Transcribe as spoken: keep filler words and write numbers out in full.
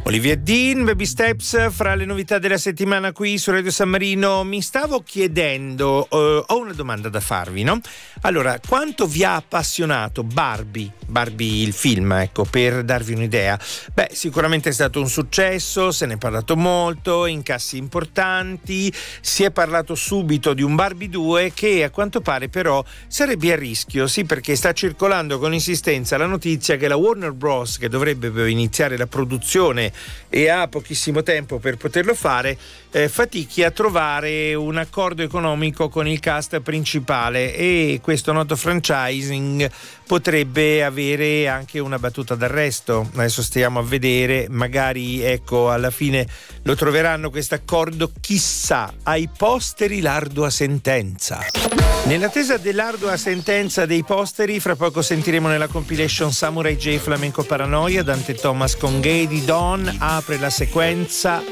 Olivia Dean, Baby Steps, fra le novità della settimana qui su Radio San Marino. Mi stavo chiedendo, uh, ho una domanda da farvi, no? Allora, quanto vi ha appassionato Barbie? Barbie il film, ecco, per darvi un'idea. Beh, sicuramente è stato un successo, se ne è parlato molto, incassi importanti, si è parlato subito di un Barbie due che a quanto pare però sarebbe a rischio, sì, perché sta circolando con insistenza la notizia che la Warner Bros., che dovrebbe iniziare la produzione e ha pochissimo tempo per poterlo fare, eh, fatichi a trovare un accordo economico con il cast principale, e questo noto franchising potrebbe avere anche una battuta d'arresto. Adesso stiamo a vedere, magari ecco alla fine lo troveranno questo accordo, chissà. Ai posteri l'ardua sentenza. Nell'attesa dell'ardua sentenza dei posteri, fra poco sentiremo nella compilation Samurai J Flamenco Paranoia, Dante Thomas con Gay di Dawn apre la sequenza